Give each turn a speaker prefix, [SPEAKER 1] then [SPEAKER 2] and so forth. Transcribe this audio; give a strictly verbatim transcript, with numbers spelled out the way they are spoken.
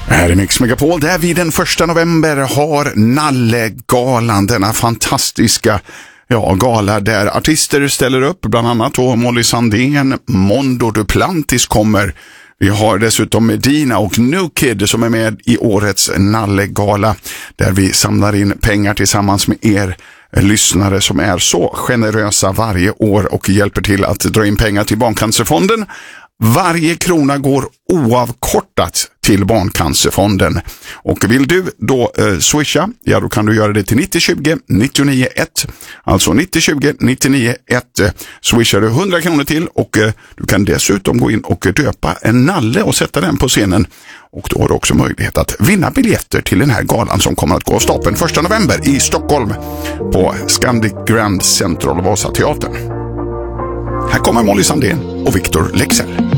[SPEAKER 1] Här är Mix Megapol där vi den första november har Nallegalan, denna fantastiska ja, gala där artister ställer upp, bland annat då Molly Sandén, Mondo Duplantis kommer. Vi har dessutom Medina och New Kid som är med i årets Nallegala där vi samlar in pengar tillsammans med er lyssnare som är så generösa varje år och hjälper till att dra in pengar till Barncancerfonden. Varje krona går oavkortat till Barncancerfonden. Och vill du då eh, swisha, ja då kan du göra det till nittio tjugo nittionio ett. Alltså nittio tjugo nittionio ett swishar du hundra kronor till och eh, du kan dessutom gå in och döpa en nalle och sätta den på scenen. Och då har du också möjlighet att vinna biljetter till den här galan som kommer att gå av stapeln första november i Stockholm på Scandic Grand Central Vasateatern. Här kommer Molly Sandén och Victor Leksell.